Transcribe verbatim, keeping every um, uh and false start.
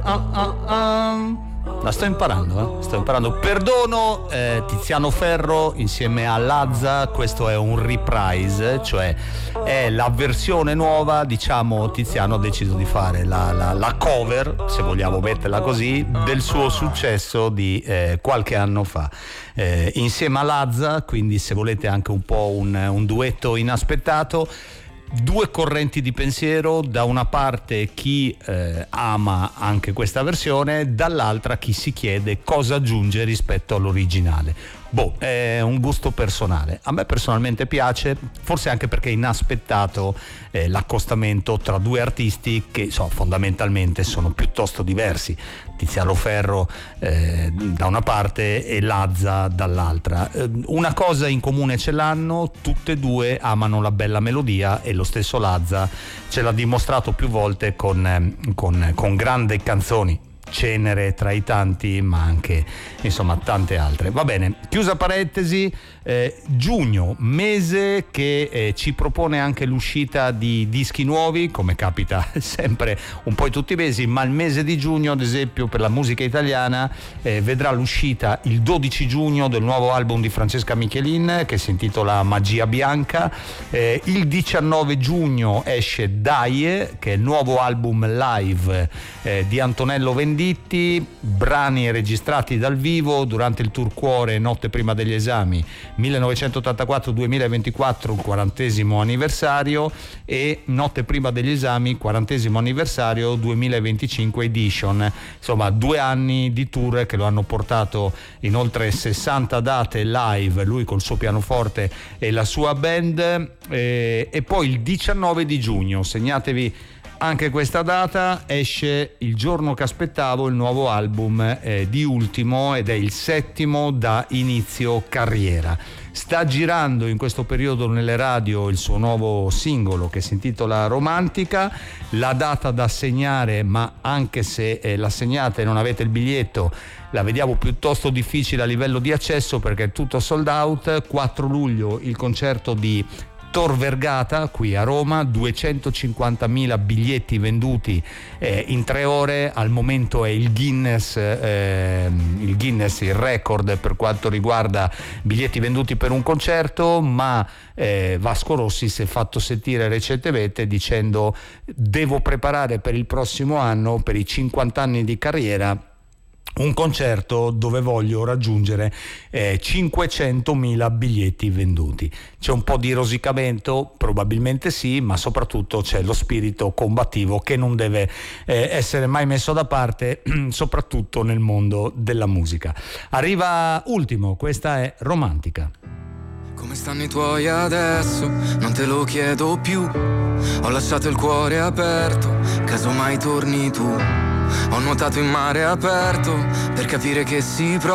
ah, ah, ah. La sto imparando, eh? sto imparando. Perdono, eh, Tiziano Ferro insieme a Lazza. Questo è un reprise, cioè è la versione nuova. Diciamo, Tiziano ha deciso di fare la, la, la cover, se vogliamo metterla così, del suo successo di eh, qualche anno fa, eh, insieme a Lazza. Quindi, se volete, anche un po' un, un duetto inaspettato. Due correnti di pensiero: da una parte chi eh, ama anche questa versione, dall'altra chi si chiede cosa aggiunge rispetto all'originale. Boh, è un gusto personale. A me personalmente piace, forse anche perché è inaspettato eh, l'accostamento tra due artisti che so, fondamentalmente sono piuttosto diversi. Tiziano Ferro eh, da una parte e Lazza dall'altra. Eh, una cosa in comune ce l'hanno: tutte e due amano la bella melodia, e lo stesso Lazza ce l'ha dimostrato più volte con, eh, con, con grandi canzoni. Cenere tra i tanti, ma anche insomma tante altre. Va bene, chiusa parentesi. eh, giugno, mese che eh, ci propone anche l'uscita di dischi nuovi, come capita sempre un po' in tutti i mesi, ma il mese di giugno, ad esempio, per la musica italiana eh, vedrà l'uscita il dodici giugno del nuovo album di Francesca Michelin, che si intitola Magia Bianca. eh, il diciannove giugno esce Daie, che è il nuovo album live eh, di Antonello Venditti, brani registrati dal vivo durante il tour Cuore Notte prima degli esami millenovecentottantaquattro duemilaventiquattro, quarantesimo anniversario, e Notte prima degli esami, quarantesimo anniversario duemilaventicinque edition. Insomma, due anni di tour che lo hanno portato in oltre sessanta date live, lui col suo pianoforte e la sua band. E, e poi il diciannove di giugno, segnatevi anche questa data, esce Il giorno che aspettavo, il nuovo album eh, di Ultimo, ed è il settimo da inizio carriera. Sta girando in questo periodo nelle radio il suo nuovo singolo che si intitola Romantica. La data da segnare, ma anche se eh, la segnate e non avete il biglietto, la vediamo piuttosto difficile a livello di accesso, perché è tutto sold out. quattro luglio il concerto di Tor Vergata qui a Roma, duecentocinquantamila biglietti venduti eh, in tre ore. Al momento è il Guinness, eh, il Guinness, il record per quanto riguarda biglietti venduti per un concerto, ma eh, Vasco Rossi si è fatto sentire recentemente dicendo: devo preparare per il prossimo anno, per i cinquanta anni di carriera, un concerto dove voglio raggiungere eh, cinquecentomila biglietti venduti. C'è un po' di rosicamento? Probabilmente sì, ma soprattutto c'è lo spirito combattivo che non deve eh, essere mai messo da parte, soprattutto nel mondo della musica. Arriva Ultimo, questa è Romantica. Come stanno i tuoi adesso? Non te lo chiedo più. Ho lasciato il cuore aperto, casomai torni tu. Ho nuotato in mare aperto per capire che si prova